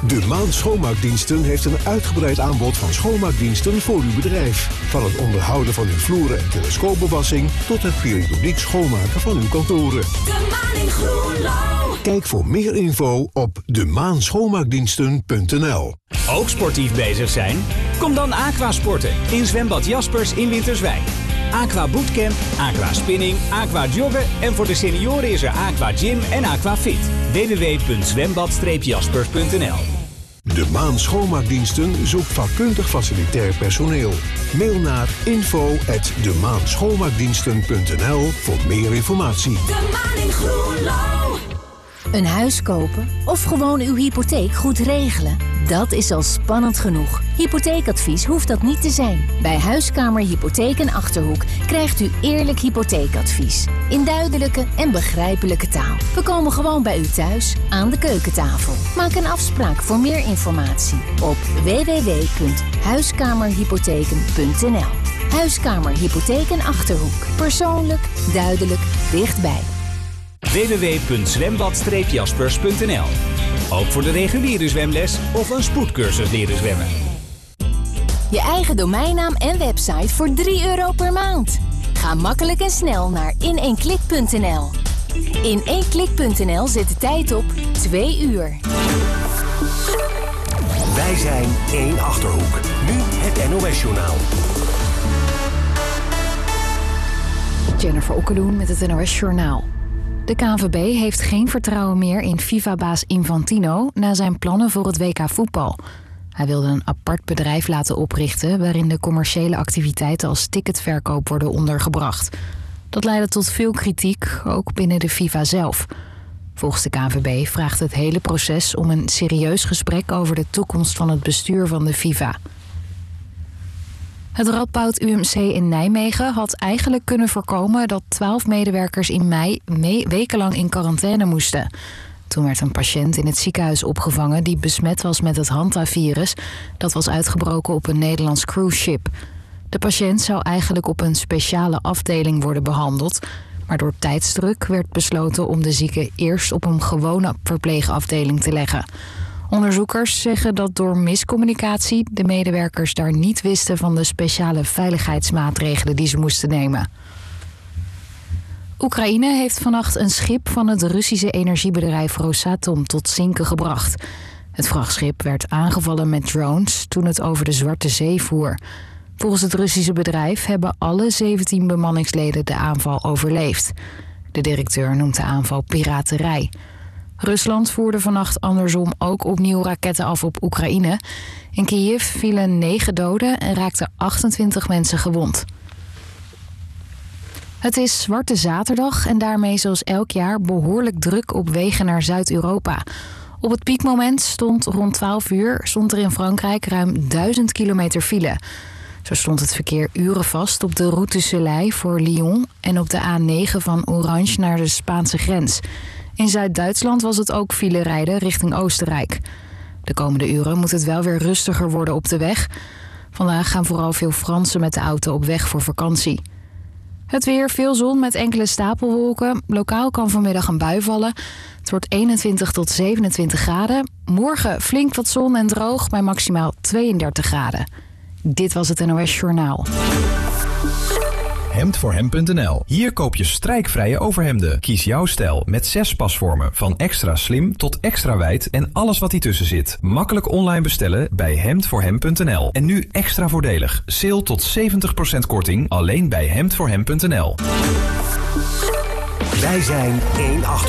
De Maan Schoonmaakdiensten heeft een uitgebreid aanbod van schoonmaakdiensten voor uw bedrijf. Van het onderhouden van uw vloeren en telescoopbewassing tot het periodiek schoonmaken van uw kantoren. De Maan in Groenlo. Kijk voor meer info op demaanschoonmaakdiensten.nl. Ook sportief bezig zijn? Kom dan Aqua sporten in zwembad Jaspers in Winterswijk. Aqua Bootcamp, Aqua Spinning, Aqua Joggen en voor de senioren is er Aqua Gym en Aqua Fit. www.zwembad-jaspers.nl. De Maan Schoonmaakdiensten zoekt vakkundig facilitair personeel. Mail naar info@demaanschoonmaakdiensten.nl voor meer informatie. De Maan in Groenlo. Een huis kopen of gewoon uw hypotheek goed regelen? Dat is al spannend genoeg. Hypotheekadvies hoeft dat niet te zijn. Bij Huiskamer Hypotheek en Achterhoek krijgt u eerlijk hypotheekadvies. In duidelijke en begrijpelijke taal. We komen gewoon bij u thuis, aan de keukentafel. Maak een afspraak voor meer informatie op www.huiskamerhypotheken.nl. Huiskamer Hypotheek en Achterhoek. Persoonlijk, duidelijk, dichtbij. www.zwembad-jaspers.nl. Ook voor de reguliere zwemles of een spoedcursus leren zwemmen. Je eigen domeinnaam en website voor €3 per maand. Ga makkelijk en snel naar in1klik.nl. In 1klik.nl zit de tijd op 2 uur. Wij zijn 1 Achterhoek. Nu het NOS-journaal. Jennifer Okkeloen met het NOS-journaal. De KNVB heeft geen vertrouwen meer in FIFA-baas Infantino na zijn plannen voor het WK voetbal. Hij wilde een apart bedrijf laten oprichten waarin de commerciële activiteiten als ticketverkoop worden ondergebracht. Dat leidde tot veel kritiek, ook binnen de FIFA zelf. Volgens de KNVB vraagt het hele proces om een serieus gesprek over de toekomst van het bestuur van de FIFA. Het Radboud UMC in Nijmegen had eigenlijk kunnen voorkomen dat 12 medewerkers in mei wekenlang in quarantaine moesten. Toen werd een patiënt in het ziekenhuis opgevangen die besmet was met het Hanta-virus. Dat was uitgebroken op een Nederlands cruiseschip. De patiënt zou eigenlijk op een speciale afdeling worden behandeld. Maar door tijdsdruk werd besloten om de zieke eerst op een gewone verpleegafdeling te leggen. Onderzoekers zeggen dat door miscommunicatie de medewerkers daar niet wisten van de speciale veiligheidsmaatregelen die ze moesten nemen. Oekraïne heeft vannacht een schip van het Russische energiebedrijf Rosatom tot zinken gebracht. Het vrachtschip werd aangevallen met drones toen het over de Zwarte Zee voer. Volgens het Russische bedrijf hebben alle 17 bemanningsleden de aanval overleefd. De directeur noemt de aanval piraterij. Rusland voerde vannacht andersom ook opnieuw raketten af op Oekraïne. In Kiev vielen 9 doden en raakten 28 mensen gewond. Het is Zwarte Zaterdag en daarmee zoals elk jaar behoorlijk druk op wegen naar Zuid-Europa. Op het piekmoment rond 12 uur stond er in Frankrijk ruim 1000 kilometer file. Zo stond het verkeer uren vast op de Route Soleil voor Lyon en op de A9 van Orange naar de Spaanse grens. In Zuid-Duitsland was het ook file rijden richting Oostenrijk. De komende uren moet het wel weer rustiger worden op de weg. Vandaag gaan vooral veel Fransen met de auto op weg voor vakantie. Het weer, veel zon met enkele stapelwolken. Lokaal kan vanmiddag een bui vallen. Het wordt 21 tot 27 graden. Morgen flink wat zon en droog bij maximaal 32 graden. Dit was het NOS Journaal. Hemdvoorhem.nl. Hier koop je strijkvrije overhemden. Kies jouw stijl met 6 pasvormen. Van extra slim tot extra wijd en alles wat ertussen zit. Makkelijk online bestellen bij Hemdvoorhem.nl. En nu extra voordelig. Sale tot 70% korting alleen bij Hemdvoorhem.nl. Wij zijn 1 Achterhoek.